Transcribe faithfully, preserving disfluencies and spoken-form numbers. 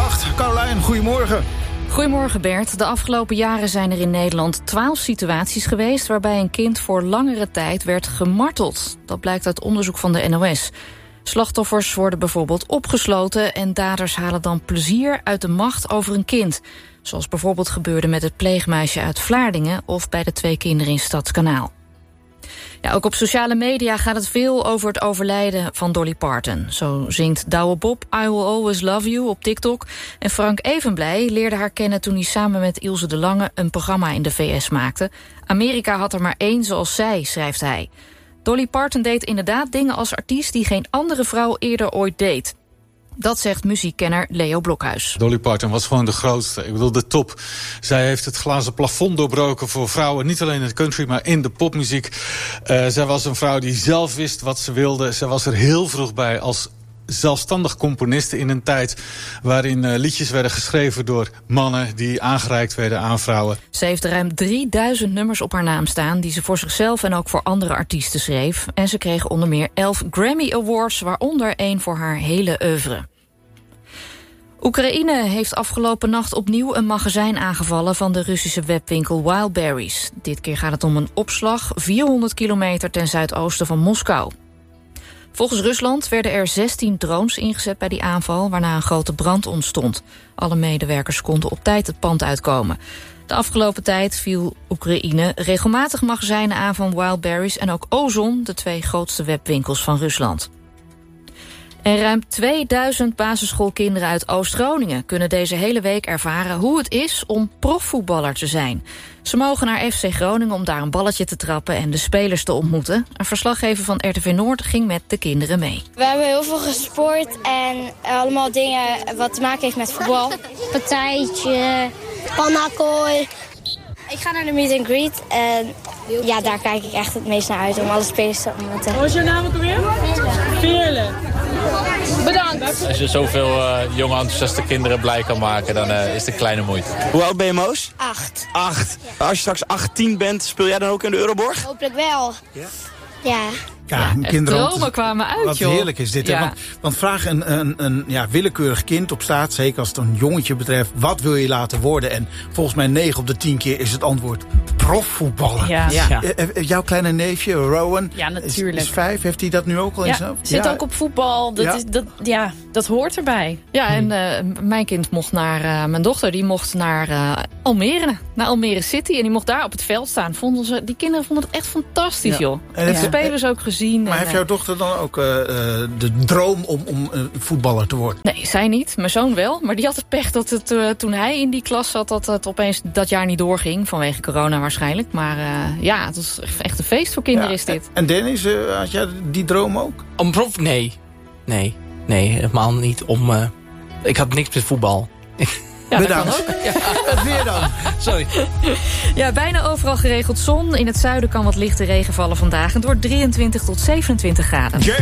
acht. Carolijn, goedemorgen. Goedemorgen Bert. De afgelopen jaren zijn er in Nederland twaalf situaties geweest waarbij een kind voor langere tijd werd gemarteld. Dat blijkt uit onderzoek van de N O S. Slachtoffers worden bijvoorbeeld opgesloten en daders halen dan plezier uit de macht over een kind. Zoals bijvoorbeeld gebeurde met het pleegmeisje uit Vlaardingen of bij de twee kinderen in Stadskanaal. Ja, ook op sociale media gaat het veel over het overlijden van Dolly Parton. Zo zingt Douwe Bob I Will Always Love You op TikTok. En Frank Evenblij leerde haar kennen toen hij samen met Ilse de Lange een programma in de V S maakte. Amerika had er maar één zoals zij, schrijft hij. Dolly Parton deed inderdaad dingen als artiest die geen andere vrouw eerder ooit deed. Dat zegt muziekkenner Leo Blokhuis. Dolly Parton was gewoon de grootste. Ik bedoel, de top. Zij heeft het glazen plafond doorbroken voor vrouwen. Niet alleen in de country, maar in de popmuziek. Uh, zij was een vrouw die zelf wist wat ze wilde. Zij was er heel vroeg bij als zelfstandig componiste in een tijd waarin uh, liedjes werden geschreven door mannen die aangereikt werden aan vrouwen. Ze heeft ruim drieduizend nummers op haar naam staan die ze voor zichzelf en ook voor andere artiesten schreef. En ze kreeg onder meer elf Grammy Awards, waaronder één voor haar hele oeuvre. Oekraïne heeft afgelopen nacht opnieuw een magazijn aangevallen van de Russische webwinkel Wildberries. Dit keer gaat het om een opslag vierhonderd kilometer ten zuidoosten van Moskou. Volgens Rusland werden er zestien drones ingezet bij die aanval, waarna een grote brand ontstond. Alle medewerkers konden op tijd het pand uitkomen. De afgelopen tijd viel Oekraïne regelmatig magazijnen aan van Wildberries en ook Ozon, de twee grootste webwinkels van Rusland. En ruim tweeduizend basisschoolkinderen uit Oost-Groningen kunnen deze hele week ervaren hoe het is om profvoetballer te zijn. Ze mogen naar F C Groningen om daar een balletje te trappen en de spelers te ontmoeten. Een verslaggever van R T V Noord ging met de kinderen mee. We hebben heel veel gesport en allemaal dingen wat te maken heeft met voetbal. Partijtje, pannakooi. Ik ga naar de meet and greet en ja, daar kijk ik echt het meest naar uit om alle spelers te ontmoeten. Wat is jouw naam ook alweer? Veerle. Bedankt. Als je zoveel uh, jonge enthousiaste kinderen blij kan maken, dan uh, is de kleine moeite. Hoe oud ben je, Moos? Acht. Acht. Als je straks achttien bent, speel jij dan ook in de Euroborg? Hopelijk wel. Ja? Ja. Ja, Ja, kinderen, dromen kwamen uit, wat joh. heerlijk is dit. Ja. Hè? Want, want vraag een, een, een ja, willekeurig kind op straat, zeker als het een jongetje betreft, wat wil je laten worden? En volgens mij negen op de tien keer is het antwoord profvoetballer. Ja. Ja. Ja. Uh, uh, jouw kleine neefje, Rowan, Ja, natuurlijk. Is, is vijf. Heeft hij dat nu ook al in Ja, zijn hoofd? zit Ja. ook op voetbal. Dat, Ja. is, dat, ja, dat hoort erbij. Ja, en uh, mijn kind mocht naar, uh, mijn dochter, die mocht naar uh, Almere, naar Almere City. En die mocht daar op het veld staan. Vonden ze, die kinderen vonden het echt fantastisch, Ja. joh. En De heeft- spelers ook gezien. Maar en, heeft uh, jouw dochter dan ook uh, uh, de droom om, om uh, voetballer te worden? Nee, zij niet. Mijn zoon wel. Maar die had het pech dat het uh, toen hij in die klas zat, dat het opeens dat jaar niet doorging. Vanwege corona waarschijnlijk. Maar uh, ja, het is echt een feest voor kinderen Ja. is dit. En Dennis, uh, had jij die droom ook? Om prof? Nee. Nee. Nee, helemaal niet. Om, uh, ik had niks met voetbal. Ja, dat Bedankt. kan ook. Ja. Het weer dan. Sorry. Ja, bijna overal geregeld zon. In het zuiden kan wat lichte regen vallen vandaag. Het wordt drieëntwintig tot zevenentwintig graden.